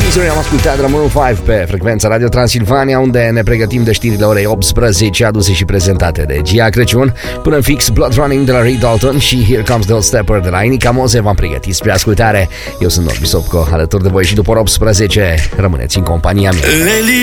Misery am ascultat de la Maroon 5 pe frecvența Radio Transilvania, unde ne pregătim de știrile orei 18, aduse și prezentate de Gia Crăciun. Până în fix, Blood Running de la Ray Dalton și Here Comes the Old Stepper de la Inica Moze v-am pregătit spre ascultare. Eu sunt Norbi Sopco, alături de voi și după ora 18. Rămâneți în compania mea.